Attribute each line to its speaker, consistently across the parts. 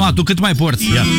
Speaker 1: tu cât mai porți? Ia.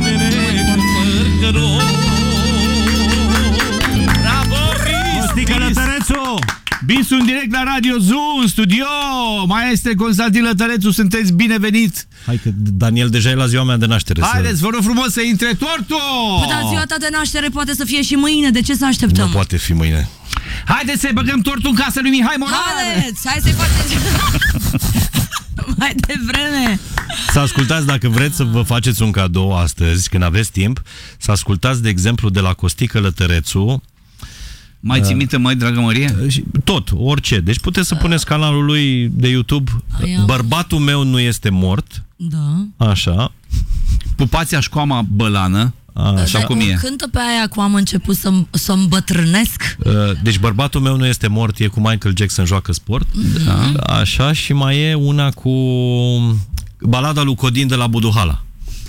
Speaker 2: Costică Lătărețu!
Speaker 1: Bisu în direct la Radio Zoo, în studio. Maestre Constantin Lătărețu, sunteți binevenit.
Speaker 2: Hai că Daniel deja e la ziua mea de naștere.
Speaker 1: Haideți, vă rog frumos să intre tortul.
Speaker 3: Păi, dar ziua ta de naștere poate să fie și mâine. De ce să așteptăm?
Speaker 2: Nu poate fi mâine.
Speaker 1: Haideți să-i băgăm tortul în casă lui Mihai Morar.
Speaker 3: Haideți, hai să-i faceți mai devreme.
Speaker 2: Să ascultați, dacă vreți să vă faceți un cadou astăzi, când aveți timp, să ascultați, de exemplu, de la Costică Lătărețu.
Speaker 1: Mai ții minte, mai dragă Mărie?
Speaker 2: Tot, orice. Deci puteți să puneți canalul lui de YouTube. Bărbatul meu nu este mort.
Speaker 3: Da.
Speaker 2: Așa.
Speaker 1: Pupația școama bălană. Așa cum e.
Speaker 3: Cântă pe aia cu am început să îmbătrânesc.
Speaker 2: Deci bărbatul meu nu este mort, e cu Michael Jackson, joacă sport. Da. Așa, și mai e una cu balada lui Codin de la Buduhala.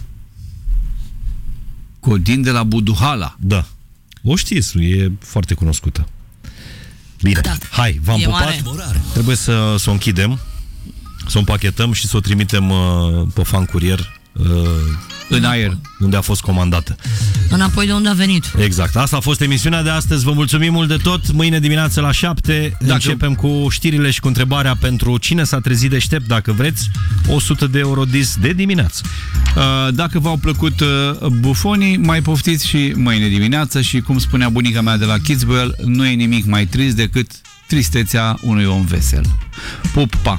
Speaker 1: Codin de la Buduhala.
Speaker 2: Da. O știți, e foarte cunoscută. Bine,
Speaker 3: Da.
Speaker 2: hai, v-am pupat. Trebuie să o închidem, să o împachetăm și să o trimitem pe fan curier
Speaker 1: în aer,
Speaker 2: unde a fost comandată.
Speaker 3: Înapoi de unde a venit.
Speaker 2: Exact, asta a fost emisiunea de astăzi. Vă mulțumim mult de tot. Mâine dimineață la 7 începem cu știrile și cu întrebarea pentru cine s-a trezit deștept. Dacă vreți, 100 de euro dis de dimineață.
Speaker 1: Dacă v-au plăcut bufonii, mai poftiți și mâine dimineață. Și cum spunea bunica mea de la Kidswell, nu e nimic mai trist decât tristețea unui om vesel. Pup, pa!